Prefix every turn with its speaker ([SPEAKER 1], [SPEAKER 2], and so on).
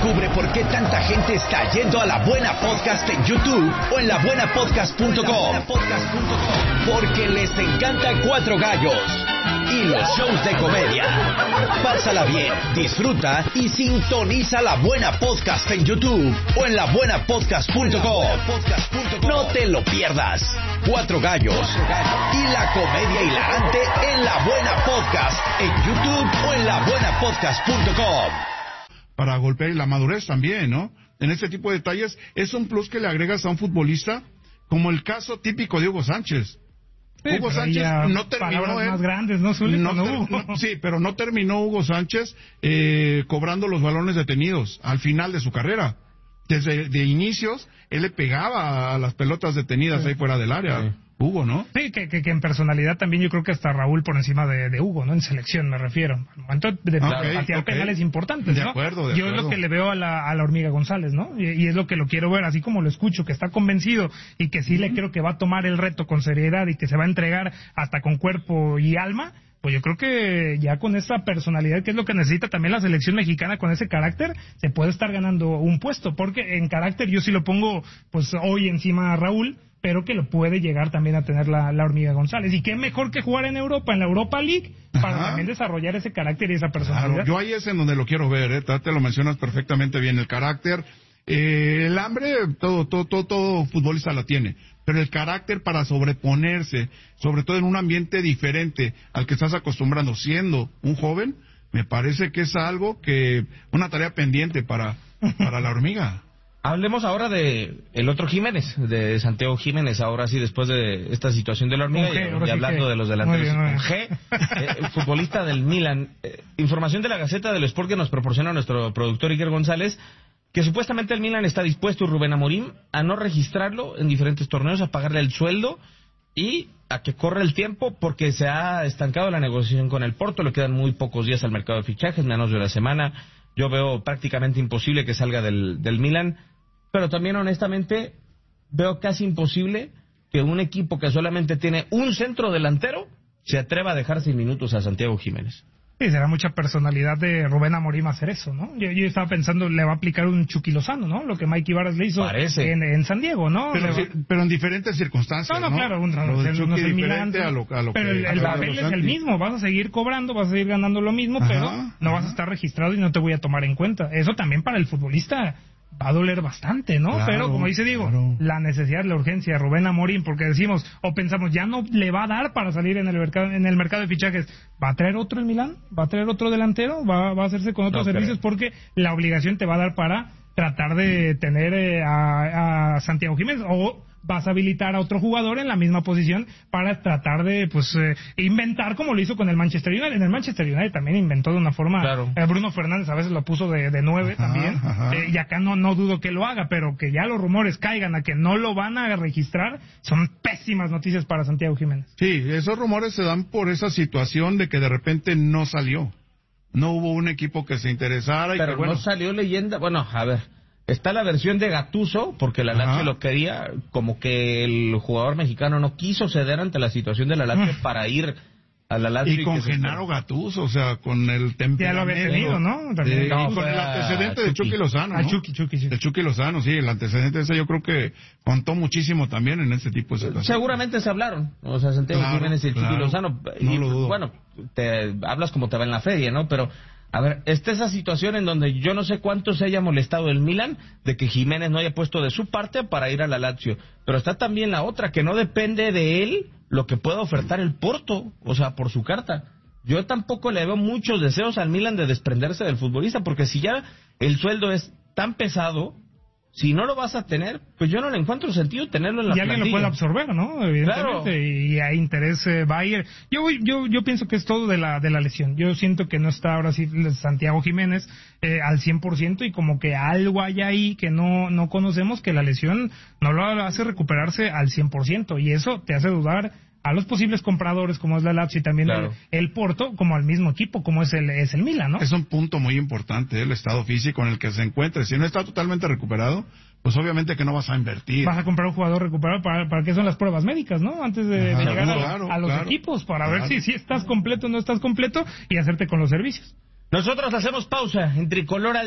[SPEAKER 1] Descubre por qué tanta gente está yendo a La Buena Podcast en YouTube o en labuenapodcast.com. Porque les encanta Cuatro Gallos y los shows de comedia. Pásala bien, disfruta y sintoniza La Buena Podcast en YouTube o en labuenapodcast.com. No te lo pierdas. Cuatro Gallos y la comedia hilarante en La Buena Podcast en YouTube o en labuenapodcast.com.
[SPEAKER 2] Para golpear la madurez también, ¿no? En este tipo de detalles es un plus que le agregas a un futbolista, como el caso típico de Hugo Sánchez.
[SPEAKER 3] Sí,
[SPEAKER 2] Hugo Sánchez no terminó
[SPEAKER 3] más grandes, ¿no?
[SPEAKER 2] Sí, pero no terminó Hugo Sánchez cobrando los balones detenidos al final de su carrera. Desde de inicios, él le pegaba a las pelotas detenidas ahí fuera del área. Sí. Hugo, ¿no?
[SPEAKER 3] Sí, que en personalidad también yo creo que hasta Raúl por encima de Hugo, ¿no? En selección me refiero. Al momento de patear penales importantes, ¿no?
[SPEAKER 2] De acuerdo.
[SPEAKER 3] Yo es lo que le veo a la Hormiga González, ¿no? Y es lo que lo quiero ver, así como lo escucho, que está convencido y que sí le creo que va a tomar el reto con seriedad y que se va a entregar hasta con cuerpo y alma. Pues yo creo que ya con esa personalidad, que es lo que necesita también la selección mexicana, con ese carácter, se puede estar ganando un puesto, porque en carácter yo sí lo pongo pues hoy encima a Raúl, pero que lo puede llegar también a tener la Hormiga González. Y qué mejor que jugar en Europa, en la Europa League, para también desarrollar ese carácter y esa personalidad.
[SPEAKER 2] Claro, yo ahí es en donde lo quiero ver, te lo mencionas perfectamente bien, el carácter, el hambre, todo futbolista la tiene, pero el carácter para sobreponerse, sobre todo en un ambiente diferente al que estás acostumbrando siendo un joven, me parece que es algo una tarea pendiente para la Hormiga.
[SPEAKER 4] Hablemos ahora de el otro Jiménez, de Santiago Jiménez, ahora sí, después de esta situación de la Hormiga, y hablando de los delanteros con G, futbolista del Milan. Información de la Gaceta del Sport que nos proporciona nuestro productor Iker González, que supuestamente el Milan está dispuesto, Rubén Amorim, a no registrarlo en diferentes torneos, a pagarle el sueldo y a que corra el tiempo, porque se ha estancado la negociación con el Porto, le quedan muy pocos días al mercado de fichajes, menos de una semana. Yo veo prácticamente imposible que salga del Milan, pero también honestamente veo casi imposible que un equipo que solamente tiene un centro delantero se atreva a dejar sin minutos a Santiago Jiménez.
[SPEAKER 3] Sí, será mucha personalidad de Rubén Amorim hacer eso, ¿no? Yo estaba pensando, le va a aplicar un Chucky Lozano, ¿no? Lo que Mike Ibarras le hizo en San Diego, ¿no?
[SPEAKER 2] Pero en diferentes circunstancias, ¿no?
[SPEAKER 3] Claro, no es el Milan, pero el papel es el mismo, vas a seguir cobrando, vas a seguir ganando lo mismo, pero no vas a estar registrado y no te voy a tomar en cuenta. Eso también para el futbolista va a doler bastante, ¿no? Claro, pero como dice Diego, la necesidad, la urgencia de Rubén Amorim, porque decimos o pensamos ya no le va a dar para salir en el mercado de fichajes, ¿va a traer otro el Milán? ¿Va a traer otro delantero? ¿Va a hacerse con otros servicios? Porque la obligación te va a dar para tratar de tener a Santiago Jiménez, o vas a habilitar a otro jugador en la misma posición para tratar de inventar como lo hizo con el Manchester United. En el Manchester United también inventó de una forma, Bruno Fernández a veces lo puso de 9 también, y acá no dudo que lo haga, pero que ya los rumores caigan a que no lo van a registrar, son pésimas noticias para Santiago Jiménez.
[SPEAKER 2] Sí, esos rumores se dan por esa situación de que de repente no salió, no hubo un equipo que se interesara.
[SPEAKER 4] Pero no salió leyenda, a ver, está la versión de Gattuso, porque la Lazio lo quería, como que el jugador mexicano no quiso ceder ante la situación de la Lazio para ir a la Lazio.
[SPEAKER 2] Y con Gennaro Gattuso, o sea, con el temperamento.
[SPEAKER 3] Ya lo había tenido, ¿no?
[SPEAKER 2] Con el antecedente de Chucky Lozano, ¿no?
[SPEAKER 3] Sí.
[SPEAKER 2] El Chucky Lozano, sí, el antecedente ese yo creo que contó muchísimo también en este tipo de situaciones.
[SPEAKER 4] Seguramente se hablaron, o sea, Santiago Jiménez y el Chucky Lozano.
[SPEAKER 2] No lo dudo.
[SPEAKER 4] Bueno, te hablas como te va en la feria, ¿no? Pero a ver, está esa situación en donde yo no sé cuánto se haya molestado el Milan de que Jiménez no haya puesto de su parte para ir a la Lazio. Pero está también la otra, que no depende de él lo que pueda ofertar el Porto, o sea, por su carta. Yo tampoco le veo muchos deseos al Milan de desprenderse del futbolista, porque si ya el sueldo es tan pesado, si no lo vas a tener, pues yo no le encuentro sentido tenerlo en la plantilla.
[SPEAKER 3] Y alguien lo puede absorber, ¿no? Evidentemente, claro. Y a interés va a ir. Yo pienso que es todo de la lesión. Yo siento que no está ahora sí Santiago Jiménez al 100%, y como que algo hay ahí que no conocemos, que la lesión no lo hace recuperarse al 100%, y eso te hace dudar a los posibles compradores como es la Lazio y también el Porto, como al mismo equipo como es el Milan, ¿no?
[SPEAKER 2] Es un punto muy importante el estado físico en el que se encuentre. Si no está totalmente recuperado, pues obviamente que no vas a invertir.
[SPEAKER 3] Vas a comprar un jugador recuperado, ¿para qué son las pruebas médicas, no? Antes de llegar a los equipos, para ver si estás completo o no estás completo, y hacerte con los servicios.
[SPEAKER 4] Nosotros hacemos pausa en Tricolor